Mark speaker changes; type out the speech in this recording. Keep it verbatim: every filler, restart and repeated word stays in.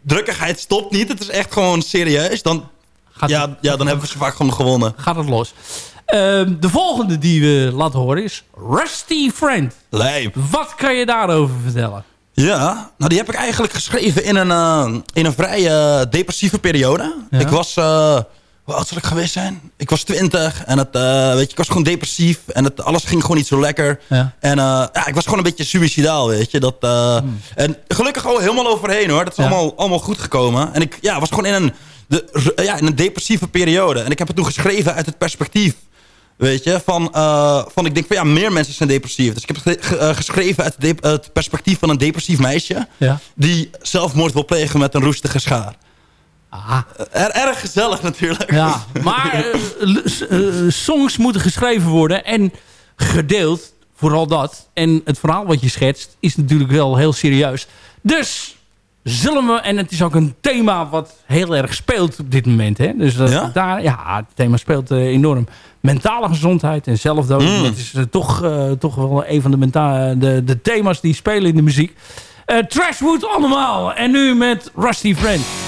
Speaker 1: drukkigheid stopt niet. Het is echt gewoon serieus. Dan,
Speaker 2: Gaat
Speaker 1: ja,
Speaker 2: het,
Speaker 1: ja, dan hebben we ze vaak gewoon gewonnen.
Speaker 2: Gaat het los. Uh, de volgende die we laten horen is Rusty Friend.
Speaker 1: Lijp.
Speaker 2: Wat kan je daarover vertellen?
Speaker 1: Ja, nou die heb ik eigenlijk geschreven in een, uh, in een vrij uh, depressieve periode. Ja. Ik was, uh, hoe oud zal ik geweest zijn? Ik was twintig en het, uh, weet je, ik was gewoon depressief en het, alles ging gewoon niet zo lekker. Ja. En uh, ja, ik was gewoon een beetje suïcidaal, weet je. Dat, uh, hmm. En gelukkig al helemaal overheen hoor, dat is ja. allemaal, allemaal goed gekomen. En ik ja, was gewoon in een, de, ja, in een depressieve periode. En ik heb het toen geschreven uit het perspectief. Weet je, van, uh, van ik denk van ja, meer mensen zijn depressief. Dus ik heb het ge- uh, geschreven uit het, de- het perspectief van een depressief meisje. Ja. Die zelfmoord wil plegen met een roestige schaar.
Speaker 2: Aha.
Speaker 1: Er, erg gezellig natuurlijk.
Speaker 2: Ja, maar uh, uh, songs moeten geschreven worden en gedeeld. Vooral dat. En het verhaal wat je schetst is natuurlijk wel heel serieus. Dus zullen we, en het is ook een thema wat heel erg speelt op dit moment. Hè? Dus uh, ja? Daar, ja, het thema speelt uh, enorm. Mentale gezondheid en zelfdoding. Mm. Dat is uh, toch, uh, toch wel een van de, menta- de, de thema's die spelen in de muziek. Uh, Trashwood allemaal. En nu met Rusty Friend.